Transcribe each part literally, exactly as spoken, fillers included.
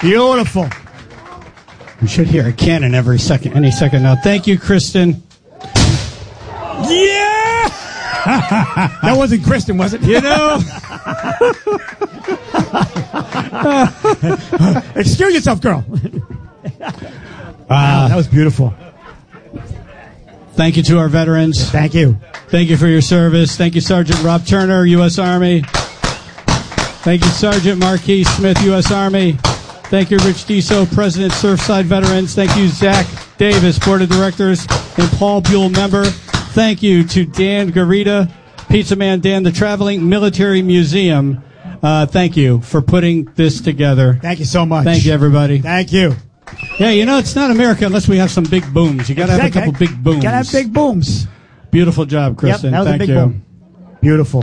Beautiful. We should hear a cannon every second, any second now. Thank you, Kristen. Yeah! That wasn't Kristen, was it? You know? Excuse yourself, girl. Wow, uh, that was beautiful. Thank you to our veterans. Thank you. Thank you for your service. Thank you, Sergeant Rob Turner, U S Army. Thank you, Sergeant Marquis Smith, U S Army. Thank you, Rich Diso, President, Surfside Veterans. Thank you, Zach Davis, Board of Directors, and Paul Buell, member. Thank you to Dan Garita, Pizza Man Dan, the Traveling Military Museum. Uh, thank you for putting this together. Thank you so much. Thank you, everybody. Thank you. Yeah, you know, it's not America unless we have some big booms. You got to have a couple big booms. Got to have big booms. Beautiful job, Kristen. Yep, that was Thank a big you. boom. Beautiful.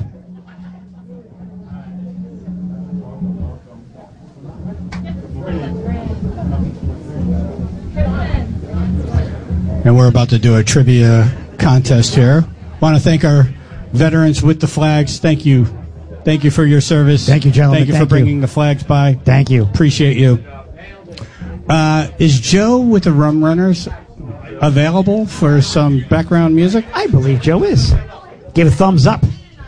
And we're about to do a trivia contest here. Want to thank our veterans with the flags. Thank you. Thank you for your service. Thank you, gentlemen. Thank you Thank for bringing you. the flags by. Thank you. Appreciate you. Uh, is Joe with the Rum Runners available for some background music? I believe Joe is. Give a thumbs up.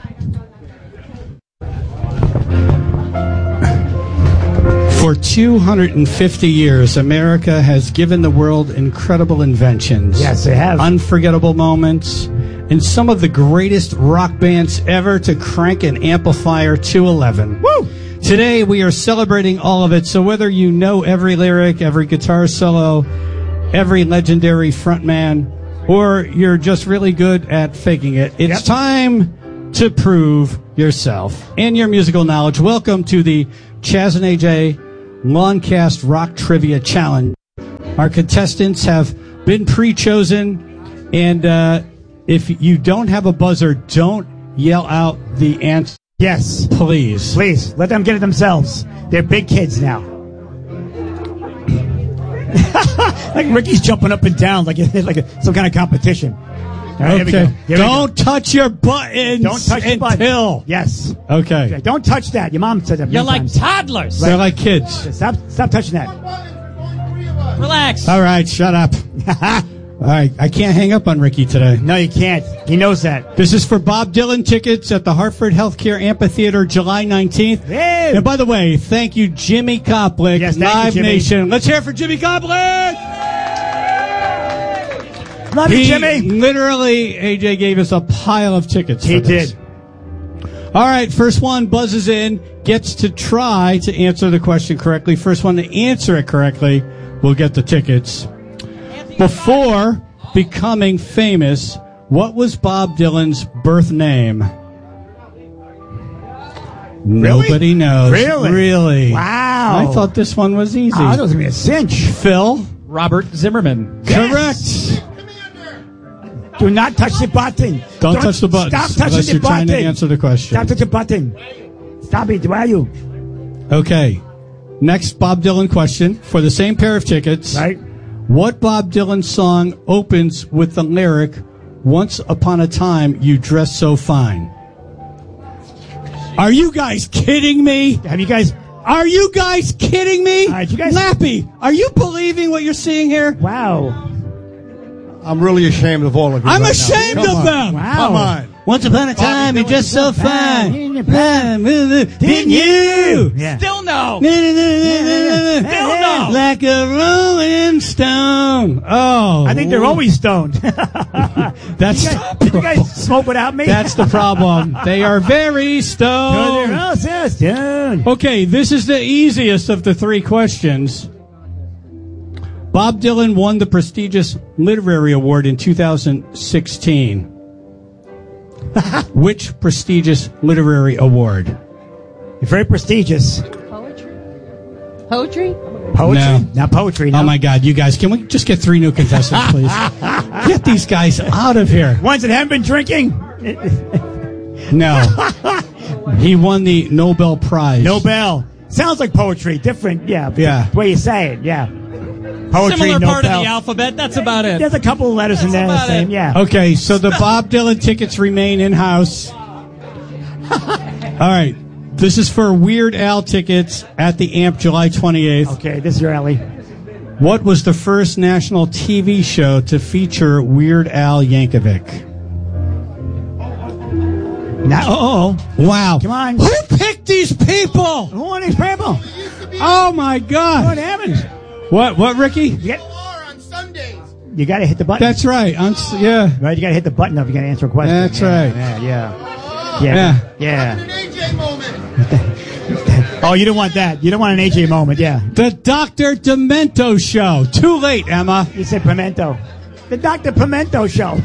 For two hundred fifty years, America has given the world incredible inventions. Yes, they have. Unforgettable moments, and some of the greatest rock bands ever to crank an amplifier to eleven. Woo! Today, we are celebrating all of it, so whether you know every lyric, every guitar solo, every legendary frontman, or you're just really good at faking it, it's Yep. time to prove yourself and your musical knowledge. Welcome to the Chaz and A J Lawncast Rock Trivia Challenge. Our contestants have been pre-chosen, and uh, if you don't have a buzzer, don't yell out the answer. Yes. Please. Please, let them get it themselves. They're big kids now. Like Ricky's jumping up and down like like a, some kind of competition. All right, here we go. Okay. Here we Don't go. touch your buttons Don't touch the button. until. Yes. Okay. Okay, don't touch that. Your mom said that. You're many like times. toddlers. They're like kids. Stop, stop touching that. Relax. All right, shut up. All right, I can't hang up on Ricky today. No, you can't. He knows that. This is for Bob Dylan tickets at the Hartford Healthcare Amphitheater, July nineteenth. Hey. And by the way, thank you, Jimmy Koplik, Yes, thank you, Live Jimmy. Nation. Let's hear it for Jimmy Koplik. Love He you, Jimmy. literally, A J gave us a pile of tickets. He for this. did. All right, first one buzzes in, gets to try to answer the question correctly. First one to answer it correctly will get the tickets. Before becoming famous, what was Bob Dylan's birth name? Nobody knows. Really? Really? Wow. I thought this one was easy. Oh, that was going to be a cinch. Phil? Robert Zimmerman. Correct. Do not touch the button. Don't, touch the button Stop touching unless the you're button. trying to answer the question. Stop touching the button. Stop it. Why are you? Okay. Next Bob Dylan question for the same pair of tickets. Right? What Bob Dylan song opens with the lyric, "Once upon a time you dressed so fine"? Are you guys kidding me? Have you guys... Are you guys kidding me? All right, you guys- Lappy, are you believing what you're seeing here? Wow. I'm really ashamed of all of you. I'm right ashamed now. Come of on. them. Wow. Come on. Once upon a time you Dylan dressed so was so fine. fine. Didn't you? Yeah. Still no. Still no. Like a rolling stone. Oh. I think they're always stoned. That's you guys, did you guys smoke without me? That's the problem. They are very No, stoned. they're all so stoned. Okay, this is the easiest of the three questions. Bob Dylan won the prestigious Literary Award in two thousand sixteen. Which prestigious literary award? You're very prestigious. Poetry? Poetry? Poetry? No. Not poetry, no. Oh my God, you guys, can we just get three new contestants, please? Get these guys out of here. Ones that haven't been drinking? No. He won the Nobel Prize. Nobel. Sounds like poetry. Different, yeah. Yeah. The way you say it, yeah. Poetry, Similar Nobel. part of the alphabet. That's about it. There's a couple of letters in That's there. about Same, it. yeah. Okay, so the Bob Dylan tickets remain in-house. All right. This is for Weird Al tickets at the A M P July twenty-eighth. Okay, this is your alley. What was the first national T V show to feature Weird Al Yankovic? Now, oh, wow. Come on. Who picked these people? Who are these people? Oh, my God. What happened? What, what, Ricky? You, get, you got to hit the button. That's right. On, yeah. Right, you got to hit the button if you got to answer a question. That's yeah, right. Yeah, yeah. Yeah. Yeah. yeah. A J moment. Oh, you don't want that. You don't want an A J moment, yeah. The Doctor Demento Show. Too late, Emma. You said Pimento. The Doctor Pimento Show.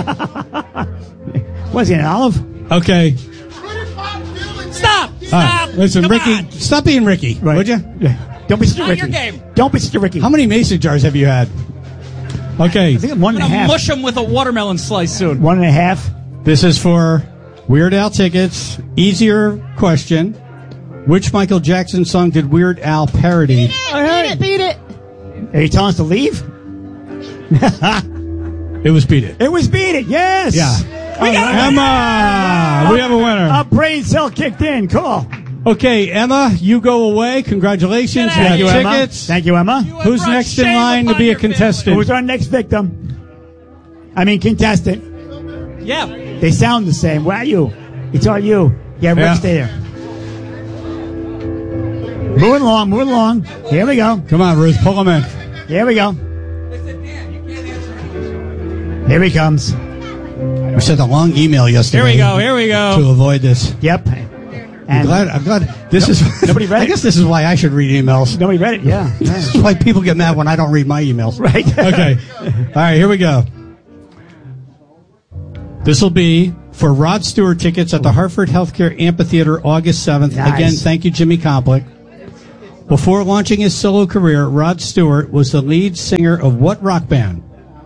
Was he an olive? Okay. Stop! All Stop! right. Listen, Come Ricky, on. stop being Ricky, Right. would you? Don't be such a Not Ricky. your game. Don't be such a Ricky. How many mason jars have you had? Okay. I think one I'm and a gonna half. mush him with a watermelon slice soon. One and a half. This is for Weird Al tickets. Easier question. Which Michael Jackson song did Weird Al parody? Beat it, beat it. Are you telling us to leave? It was Beat It. It was Beat It, yes. Yeah. We got Emma! We have a winner. a brain cell kicked in. Cool. Okay, Emma, you go away. Congratulations. Get out You of have Thank you, Emma. tickets. Thank you, Emma. You have Who's brought next in shame line to upon be a your family. contestant? Who's our next victim? I mean, contestant. Yeah. They sound the same. Where are you? It's all you. Yeah, Rick, Yeah. stay there. Moving along, moving along. Here we go. Come on, Ruth, pull him in. Here we go. Here he comes. We sent a long email yesterday. Here we go. Here we go. To avoid this. Yep. I'm And glad. I'm glad. This is. nobody read I it? guess this is why I should read emails. nobody read it. Yeah. yeah. This is why people get mad when I don't read my emails. Right. Okay. All right. Here we go. This will be for Rod Stewart tickets at the Hartford Healthcare Amphitheater August seventh. Nice. Again, thank you, Jimmy Komplick. Before launching his solo career, Rod Stewart was the lead singer of what rock band?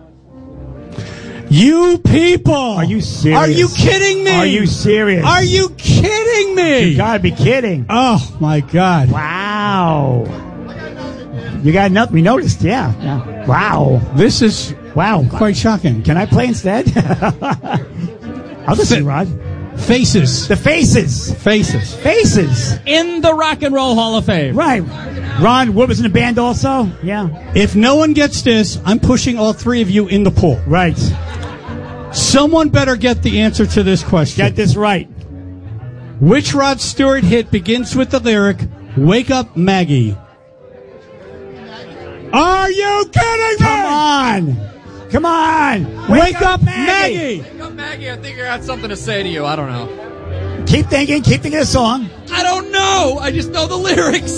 You people! Are you serious? Are you kidding me? Are you serious? Are you kidding me? You gotta be kidding. Oh, my God. Wow. You got nothing. We noticed. Yeah. yeah. Wow. This is Wow. quite shocking. Can I play instead? I'll listen, Rod. Faces. The Faces. Faces. Faces. In the Rock and Roll Hall of Fame. Right. Ron Wood was in the band also? Yeah. If no one gets this, I'm pushing all three of you in the pool. Right. Someone better get the answer to this question. Get this right. Which Rod Stewart hit begins with the lyric, "Wake Up Maggie"? Are you kidding me? Come on. Come on. Wake, up, Maggie. Wake up, Maggie. I think I got something to say to you. I don't know. Keep thinking. Keep thinking of the song. I don't know. I just know the lyrics.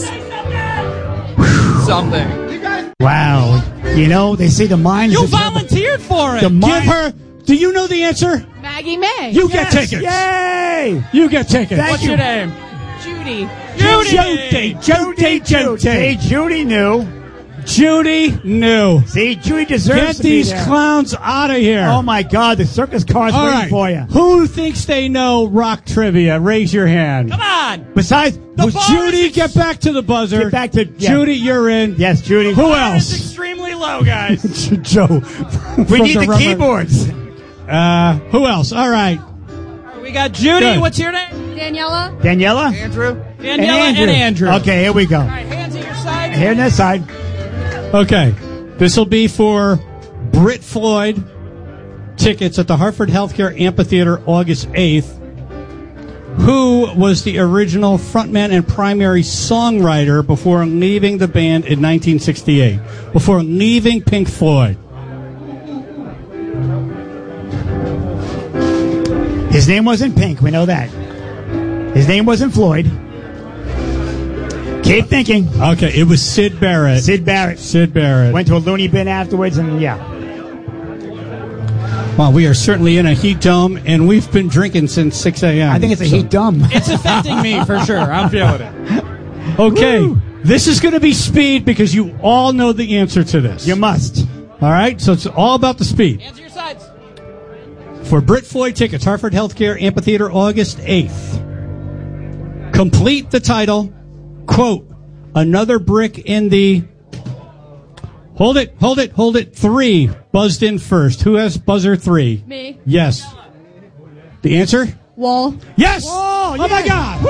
Something. Wow. You know, they say the mind You is a terrible- volunteered for it. The Give mind. her. Do you know the answer? Maggie May. You Yes, get tickets. Yay. You get tickets. Thank What's you. your name? Judy. Judy. Judy. See, Judy. Judy knew. Judy knew. See, Judy deserves Get to be these there. clowns out of here. Oh my God, the circus car's All waiting right. for you. Who thinks they know rock trivia? Raise your hand. Come on. Besides, The was bar Judy, is- get back to the buzzer. Get back to- yeah. Judy. You're in. yes, Judy. Who Bar is else? extremely low, guys. Joe. We from need the, rubber- keyboards. Uh, who else? All right. We got Judy. Good. What's your name? Daniela. Daniela Andrew? Daniela and Andrew. Okay, here we go. All right, hands at your side. Here on this side. Okay. This will be for Brit Floyd tickets at the Hartford Healthcare Amphitheater August eighth. Who was the original frontman and primary songwriter before leaving the band in nineteen sixty-eight? Before leaving Pink Floyd? His name wasn't Pink, we know that. His name wasn't Floyd. Keep thinking. Okay, it was Sid Barrett. Sid Barrett. Sid Barrett. Went to a loony bin afterwards, and yeah. Well, we are certainly in a heat dome, and we've been drinking since six a.m. I think it's a So- heat dumb. It's affecting me for sure. I'm feeling it. Okay, Woo. this is going to be speed because you all know the answer to this. You must. All right, so it's all about the speed. Hands at your sides. For Brit Floyd tickets, Hartford Healthcare Amphitheater, August eighth. Complete the title, quote, "Another brick in the..." Hold it, hold it, hold it. Three buzzed in first. Who has buzzer three? Me. Yes. The answer? Wall. Yes. Oh, Oh my God.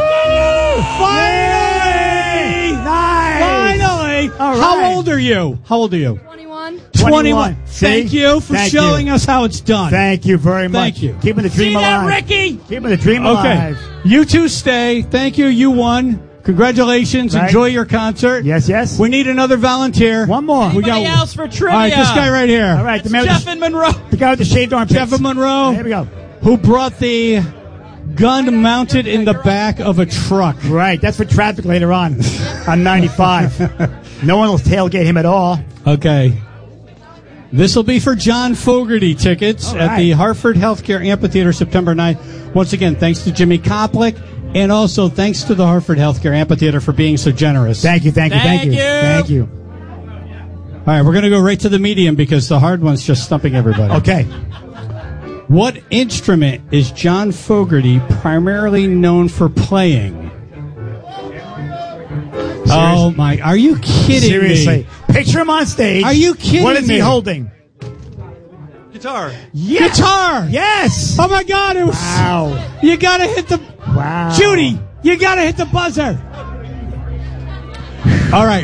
Finally. Nice. Finally. All right. How old are you? How old are you? twenty-one. twenty-one. See? Thank you for Thank showing you. us how it's done. Thank you very much. Thank you. Keeping the dream See that, alive. Ricky? Keeping the dream Okay. alive. You two stay. Thank you. You won. Congratulations. Right. Enjoy your concert. Yes, yes. We need another volunteer. One more. We Anybody got else for trivia? All right, this guy right here. All right, the, It's man with Jeff the, and Monroe. the guy with the shaved armpits. Jeff Monroe, There we go. who brought the gun mounted in the back of a truck. Right, that's for traffic later on on ninety-five. No one will tailgate him at all. Okay. This will be for John Fogerty tickets All at right. the Hartford Healthcare Amphitheater September ninth. Once again, thanks to Jimmy Koplick, and also thanks to the Hartford Healthcare Amphitheater for being so generous. Thank you, thank you, thank, Thank you. you. Thank you. All right, we're going to go right to the medium because the hard one's just stumping everybody. Okay. What instrument is John Fogerty primarily known for playing? Oh my! Are you kidding Seriously. me? Picture him on stage. Are you kidding What is me? he holding? Guitar. Yes. Guitar. Yes. Oh my God! It was. Wow. You gotta hit the. Wow. Judy, you gotta hit the buzzer. All right.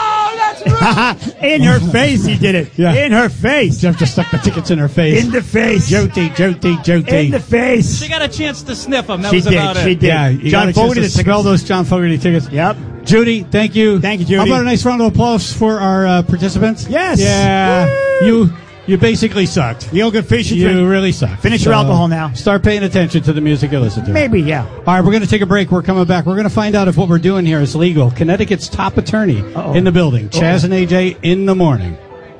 In her face, he did it. Yeah. In her face. Jeff just stuck the tickets in her face. In the face. Jyoti, Jyoti, Jyoti. In the face. She got a chance to sniff them. That She was did. about She it. did. Yeah, you John got a chance Fogerty to the smell tickets. those John Fogerty tickets. Yep. Judy, thank you. Thank you, Judy. How about a nice round of applause for our uh, participants? Yes. Yeah. Woo. You you basically sucked. You don't get fish, you You drink. really suck. Finish your alcohol now. Start paying attention to the music you listen to. Maybe, yeah. All right, we're going to take a break. We're coming back. We're going to find out if what we're doing here is legal. Connecticut's top attorney Uh-oh. in the building. Chaz and A J in the morning.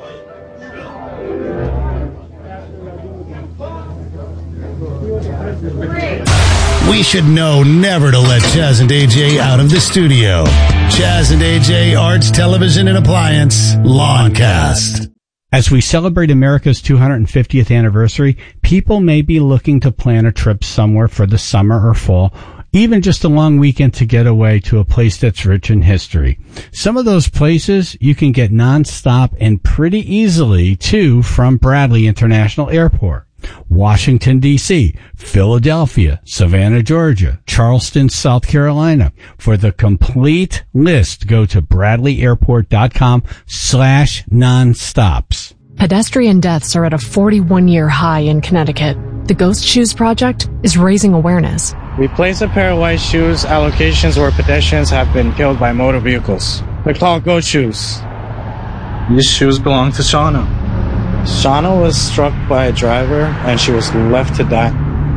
We should know never to let Chaz and A J out of the studio. Chaz and A J, Arts, Television, and Appliance, Lawncast. As we celebrate America's two hundred fiftieth anniversary, people may be looking to plan a trip somewhere for the summer or fall, even just a long weekend to get away to a place that's rich in history. Some of those places you can get nonstop and pretty easily to from Bradley International Airport. Washington, D C, Philadelphia, Savannah, Georgia, Charleston, South Carolina. For the complete list, go to bradleyairport.com slash nonstops. Pedestrian deaths are at a forty-one year high in Connecticut. The Ghost Shoes Project is raising awareness. We place a pair of white shoes at locations where pedestrians have been killed by motor vehicles. They're called Ghost Shoes. These shoes belong to Shauna. Shauna was struck by a driver and she was left to die.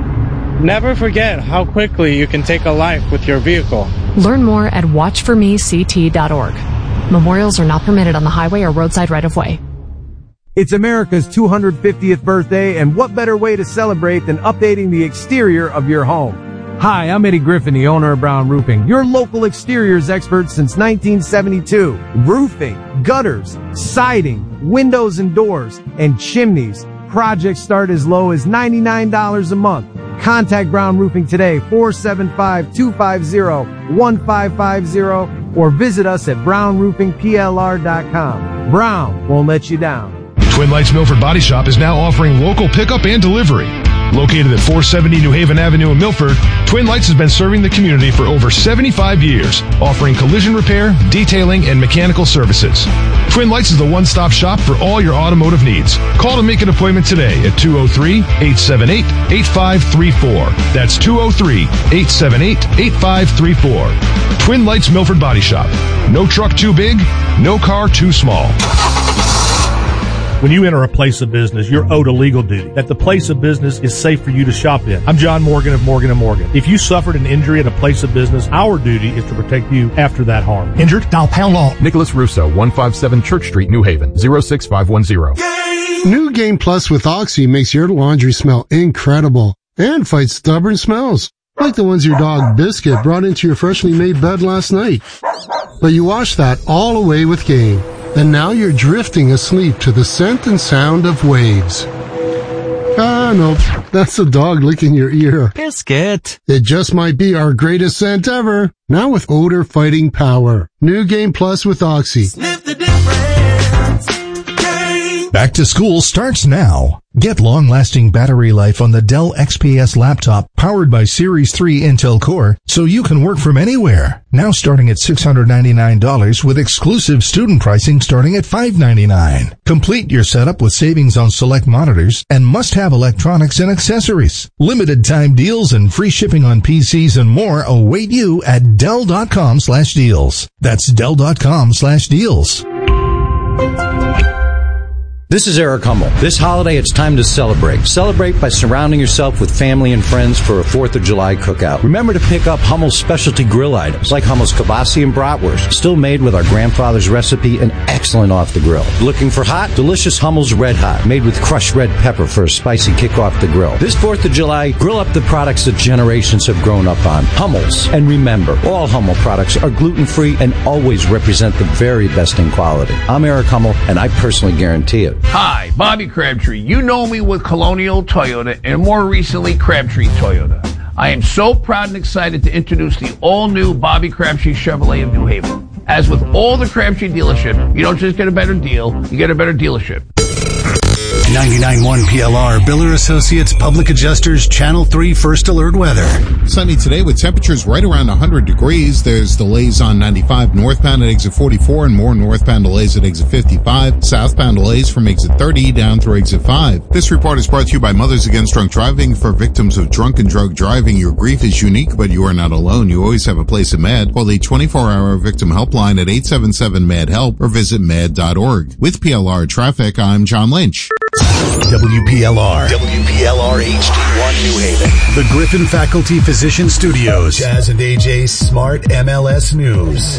Never forget how quickly you can take a life with your vehicle. Learn more at watch for me c t dot org. Memorials are not permitted on the highway or roadside right-of-way. It's America's two hundred fiftieth birthday, and what better way to celebrate than updating the exterior of your home? Hi, I'm Eddie Griffin, the owner of Brown Roofing, your local exteriors expert since nineteen seventy-two. Roofing, gutters, siding, windows and doors, and chimneys. Projects start as low as ninety-nine dollars a month. Contact Brown Roofing today, four seven five, two five zero, one five five zero, or visit us at brown roofing p l r dot com. Brown won't let you down. Twin Lights Milford Body Shop is now offering local pickup and delivery. Located at four seventy New Haven Avenue in Milford, Twin Lights has been serving the community for over seventy-five years, offering collision repair, detailing, and mechanical services. Twin Lights is the one-stop shop for all your automotive needs. Call to make an appointment today at two oh three, eight seven eight, eight five three four. That's two oh three, eight seven eight, eight five three four. Twin Lights Milford Body Shop. No truck too big, no car too small. When you enter a place of business, you're owed a legal duty that the place of business is safe for you to shop in. I'm John Morgan of Morgan and Morgan. If you suffered an injury at a place of business, our duty is to protect you after that harm. Injured? Dial pound law. Nicholas Russo, one five seven Church Street, New Haven, zero six five one zero. New Game Plus with Oxy makes your laundry smell incredible and fights stubborn smells, like the ones your dog Biscuit brought into your freshly made bed last night. But you wash that all away with Game. And now you're drifting asleep to the scent and sound of waves. Ah, no, that's the dog licking your ear. Biscuit. It just might be our greatest scent ever. Now with odor fighting power. New Game Plus with Oxy. Sniff the difference. Game. Back to school starts now. Get long-lasting battery life on the Dell X P S laptop powered by Series three Intel Core so you can work from anywhere. Now starting at six hundred ninety-nine dollars with exclusive student pricing starting at five hundred ninety-nine dollars. Complete your setup with savings on select monitors and must-have electronics and accessories. Limited time deals and free shipping on P Cs and more await you at Dell.com slash deals. That's Dell.com slash deals. This is Eric Hummel. This holiday, it's time to celebrate. Celebrate by surrounding yourself with family and friends for a fourth of July cookout. Remember to pick up Hummel's specialty grill items, like Hummel's kibasi and bratwurst, still made with our grandfather's recipe and excellent off the grill. Looking for hot? Delicious Hummel's Red Hot, made with crushed red pepper for a spicy kick off the grill. This fourth of July, grill up the products that generations have grown up on. Hummel's. And remember, all Hummel products are gluten-free and always represent the very best in quality. I'm Eric Hummel, and I personally guarantee it. Hi, Bobby Crabtree. You know me with Colonial Toyota and more recently Crabtree Toyota. I am so proud and excited to introduce the all-new Bobby Crabtree Chevrolet of New Haven. As with all the Crabtree dealership, you don't just get a better deal, you get a better dealership. ninety-nine point one P L R, Biller Associates, Public Adjusters, Channel three First Alert Weather. Sunny today with temperatures right around one hundred degrees. There's delays on ninety-five northbound at exit forty-four and more northbound delays at exit fifty-five. Southbound delays from exit thirty down through exit five. This report is brought to you by Mothers Against Drunk Driving. For victims of drunk and drug driving, your grief is unique, but you are not alone. You always have a place at MAD. Call the twenty-four hour victim helpline at eight seven seven MAD HELP or visit mad dot org. With P L R Traffic, I'm John Lynch. W P L R. W P L R H D one New Haven. The Griffin Faculty Physician Studios. Chaz and A J's Smart M L S News.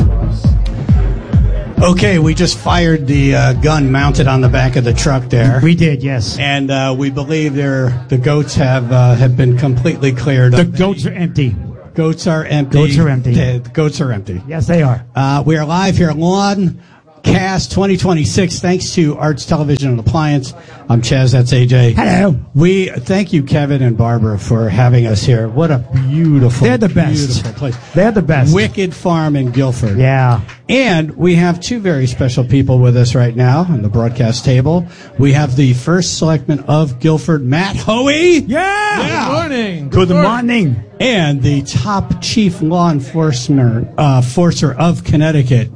Okay, we just fired the uh, gun mounted on the back of the truck there. We did, yes. And uh, we believe they're, the goats have uh, have been completely cleared. The goats are empty. Goats are empty. Goats are empty. The, the goats are empty. Yes, they are. Uh, we are live here at Lawn Cast twenty twenty-six, thanks to Arts Television and Appliance. I'm Chaz, that's A J. Hello. We thank you, Kevin and Barbara, for having us here. What a beautiful, They're the best. beautiful place. They're the best. Wicked Farm in Guilford. Yeah. And we have two very special people with us right now on the broadcast table. We have the first selectman of Guilford, Matt Hoey. Yeah. yeah. Good morning. Good, Good morning. morning. And the top chief law enforcement uh, enforcer of Connecticut,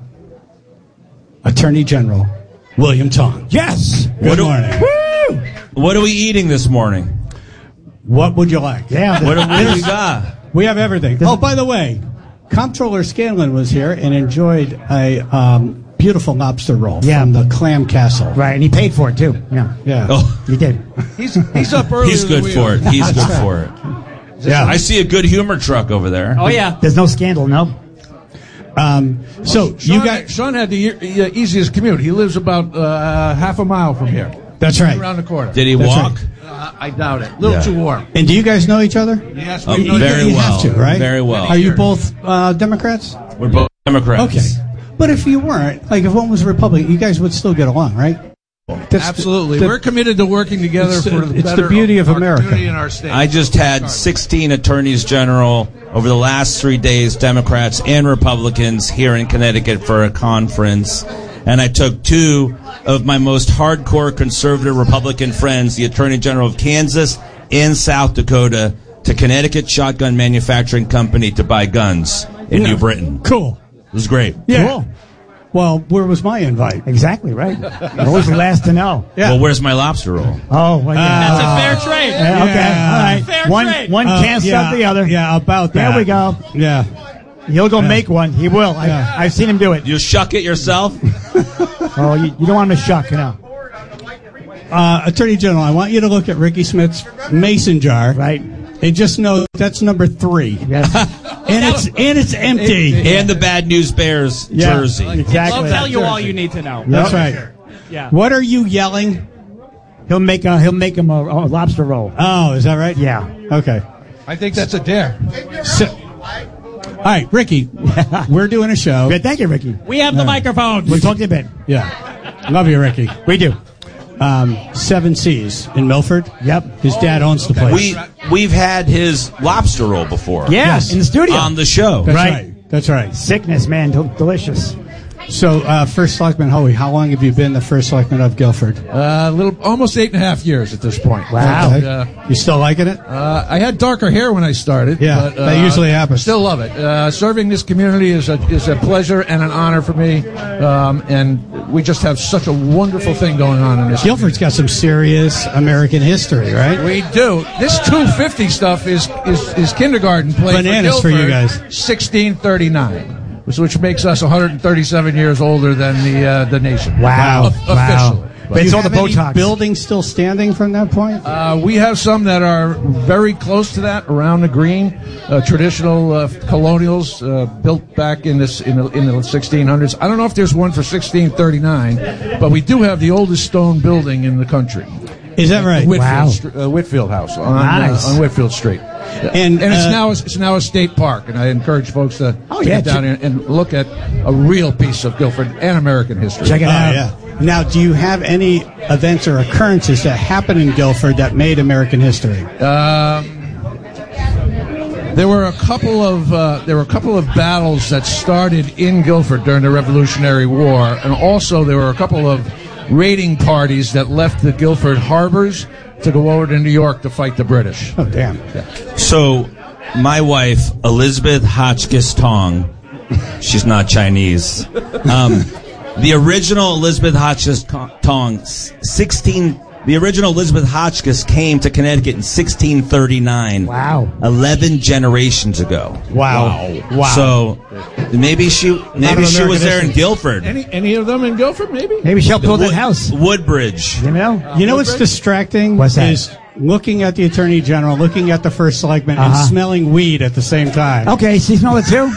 Attorney General William Tong. Yes. Good morning. Woo! What are we eating this morning? What would you like? Yeah. What do we got? We have everything. Oh, by the way, Comptroller Scanlon was here and enjoyed a um, beautiful lobster roll yeah. from the Clam Castle. Right, and he paid for it too. Yeah. Yeah. Oh, he did. He's he's up early. He's good for it. He's good for it. Yeah. I see a good humor truck over there. Oh yeah. There's no scandal, no. Um, so Sean, you got Sean had the e- uh, easiest commute. He lives about uh, half a mile from here. That's right. Around the corner. Did he That's walk? right. Uh, I doubt it. A little Yeah. too warm. And do you guys know each other? Yes, Oh, we know very you well. have to, right? Very well. Are you both uh, Democrats? We're both Democrats. Okay. But if you weren't, like if one was Republican, you guys would still get along, right? That's Absolutely. the- the- We're committed to working together It's the- for the it's the better beauty of our America. community and our state. I just had sixteen attorneys general over the last three days, Democrats and Republicans, here in Connecticut for a conference. And I took two of my most hardcore conservative Republican friends, the Attorney General of Kansas and South Dakota, to Connecticut Shotgun Manufacturing Company to buy guns in Yeah. New Britain. Cool. It was great. Yeah. Cool. Well, where was my invite? Exactly, right. You're always the last to know. Yeah. Well, where's my lobster roll? Oh, well, yeah. That's a fair trade. Yeah, okay, Yeah. all right. Fair one trade. one Uh, can't yeah, stop the other. Yeah, about that. There we go. Yeah. He'll go make one. He will. Yeah. I, I've seen him do it. You shuck it yourself? Oh, you, you don't want him to shuck, you know. Uh, Attorney General, I want you to look at Ricky Smith's mason jar. Right. And just know that's number three. Yes. And it's and it's empty. And the Bad News Bears Yeah. jersey. Exactly. I'll tell you all you need to know. That's Yep. right. Yeah. What are you yelling? He'll make a he'll make him a, a lobster roll. Oh, is that right? Yeah. Okay. I think that's a dare. So, all right, Ricky, we're doing a show. Good. Thank you, Ricky. We have the microphones. We'll talk to you a bit. Yeah. Love you, Ricky. We do. Um, Seven Seas in Milford. Yep. His dad owns the place. We we've had his lobster roll before. Yes, in the studio. On the show. That's Right. right. That's right. Sickness, man. Del- delicious. So, uh, First Selectman Hoey, how long have you been the First Selectman of Guilford? Uh, a little, almost eight and a half years at this point. Wow. And, uh, You still liking it? Uh, I had darker hair when I started. Yeah, but, uh, that usually happens. Still love it. Uh, serving this community is a is a pleasure and an honor for me, um, and we just have such a wonderful thing going on in this. Guilford's got some serious American history, right? We do. This two fifty stuff is is, is kindergarten play Bananas for, for you Guilford, guys. sixteen thirty-nine, which, which makes us one hundred thirty-seven years older than the uh, the nation. Wow. O- officially. But it's all the Botox. Buildings still standing from that point? Uh, we have some that are very close to that around the green, uh, traditional uh, colonials uh, built back in this in the, in the sixteen hundreds. I don't know if there's one for sixteen thirty-nine, but we do have the oldest stone building in the country. Is that right? Whitfield, Wow. Str- uh, Whitfield House on, Nice. uh, on Whitfield Street. And, and it's uh, now it's now a state park, and I encourage folks to, Oh, to yeah, get down check- here and look at a real piece of Guilford and American history. Oh, yeah. Now, do you have any events or occurrences that happened in Guilford that made American history? Um, there were a couple of uh, there were a couple of battles that started in Guilford during the Revolutionary War, and also there were a couple of raiding parties that left the Guilford harbors to go over to New York to fight the British. Oh, damn! So, my wife, Elizabeth Hotchkiss Tong, she's not Chinese. Um, the original Elizabeth Hotchkiss Tong, sixteen. The original Elizabeth Hotchkiss came to Connecticut in sixteen thirty-nine. Wow. Eleven generations ago. Wow. Wow. So maybe she maybe she was there in Guilford. Any any of them in Guilford? Maybe. Maybe she'll build Wood- that house. Woodbridge. You know? You know what's distracting? What's that? Is looking at the Attorney General, looking at the First Selectman, Uh-huh. and smelling weed at the same time. Okay, she smell it too?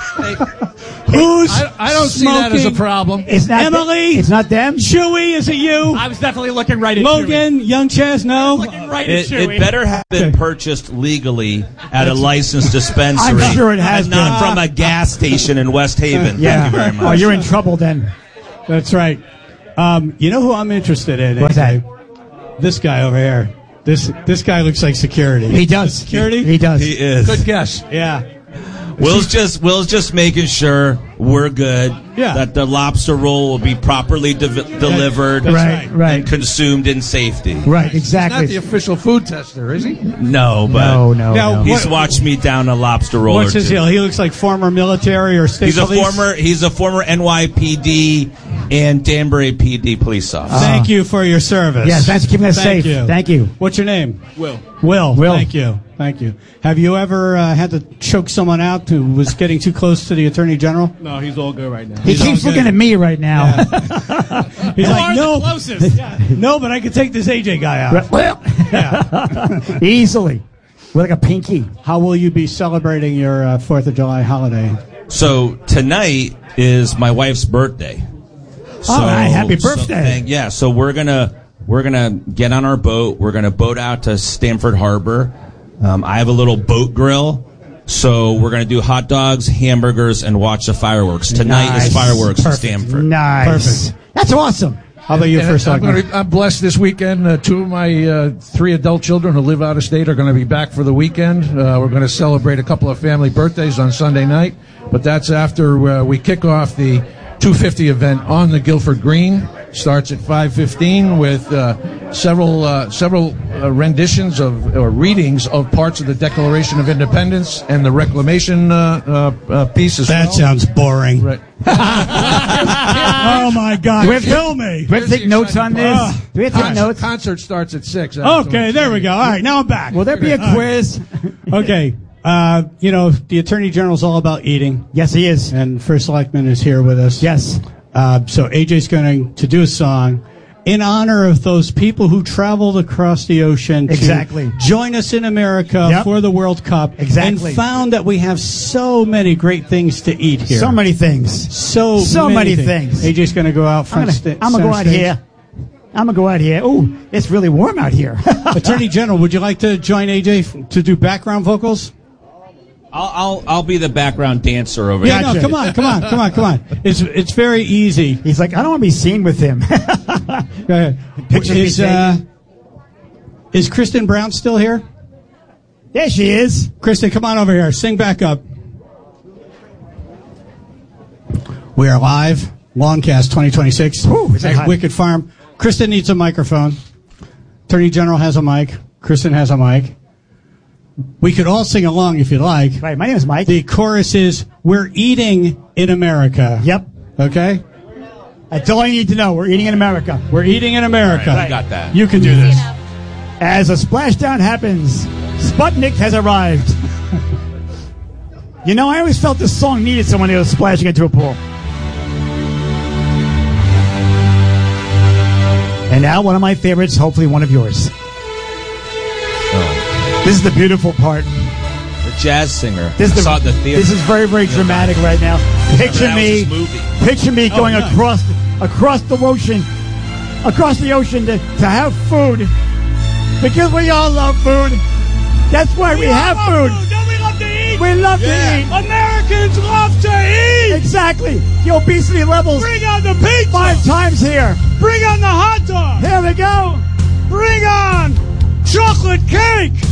Who's I, I don't see that as a smoking? problem. It's not Emily? It's not them? Chewy, is it you? I was definitely looking right at Logan, Young Chaz, no? Looking right It, at Chewy. it better have been purchased legally at a licensed dispensary. I'm sure it has and not been. from a gas station in West Haven. Yeah. Thank you very much. Oh, you're in trouble then. That's right. Um, you know who I'm interested in? What's A J? that? This guy over here. This this guy looks like security. He does. Security? He does. He is. Good guess. Yeah. Will's just Will's just making sure we're good. Yeah. That the lobster roll will be properly de- delivered That's Right, right. and consumed in safety. Right, He's not exactly. the official food tester, is he? No, but No, no, Now, no. he's What- watched me down a lobster roll. What's or his two. deal? He looks like former military or state He's a police. former he's a former N Y P D and Danbury P D police officer. Thank you for your service. Yes, thanks for keeping us Thank safe. you. Thank you. What's your name? Will. Will. Will. Thank you. Thank you. Have you ever uh, had to choke someone out who was getting too close to the Attorney General? No, he's all good right now. He He's all keeps good. looking at me right now. He's You like, are no, the closest. Yeah. no, but I could take this A J guy out. Right, well, easily. With like a pinky. How will you be celebrating your uh, Fourth of July holiday? So tonight is my wife's birthday. So, All right, happy so birthday. thank- yeah, so we're gonna we're gonna get on our boat. We're gonna boat out to Stamford Harbor. Um, I have a little boat grill, so we're gonna do hot dogs, hamburgers, and watch the fireworks. Tonight Nice. is fireworks Perfect. in Stamford. Nice. Perfect. That's awesome. How about you, And First I'm, gonna Selectman? be, I'm blessed this weekend. Uh, two of my uh, three adult children who live out of state are going to be back for the weekend. Uh, we're going to celebrate a couple of family birthdays on Sunday night, but that's after uh, we kick off the two fifty event on the Guilford Green. Starts at five fifteen with uh, several uh, several uh, renditions of or readings of parts of the Declaration of Independence and the Reclamation uh, uh, uh, piece as That well. sounds boring. Right. Oh my God! Do we have to- Kill me. Do we have to take notes on this? Ah. Do we have to take Concert, notes? concert starts at six. Okay, there we go. All right, now I'm back. Will there be a All right. quiz? Okay. Uh, you know, the Attorney General's all about eating, Yes, he is. and First Selectman is here with us. Yes. Uh, so A J's going to do a song in honor of those people who traveled across the ocean to Exactly. join us in America Yep. for the World Cup. Exactly. And found that we have so many great things to eat here. So many things. So, so many, many things. things. A J's going to go out I'm front. gonna, sta- I'm gonna go center out stage. here. I'm gonna go out here. Ooh, it's really warm out here. Attorney General, would you like to join A J f- to do background vocals? I'll, I'll I'll be the background dancer over Yeah, here. no, come on, come on, come on, come on. It's it's very easy. He's like, I don't want to be seen with him. Go ahead. Picture me Is, saying- uh, is Kristen Brown still here? There she is. Kristen, come on over here. Sing back up. We are live Longcast twenty twenty-six Ooh, is it at hot? Wicked Farm. Kristen needs a microphone. Attorney General has a mic. Kristen has a mic. We could all sing along if you'd like. Right, my name is Mike. The chorus is, "We're eating in America." Yep. Okay? That's all you need to know. We're eating in America. We're eating in America. All right, I got that. You can do this. As a splashdown happens, Sputnik has arrived. You know, I always felt this song needed someone who was splashing into a pool. And now one of my favorites, hopefully one of yours. Oh. This is the beautiful part. The jazz singer. This is, I the, saw it at the theater. this is very, very dramatic right now. Picture That was me, his movie. picture me Oh, going nice. across across the ocean, across the ocean to, to have food. Because we all love food. That's why we, We have all food. love food. Don't we love to eat? We love Yeah. to eat. Americans love to eat. Exactly. The obesity levels Bring on the pizza. five times here. Bring on the hot dog. Here we go. Bring on chocolate cake.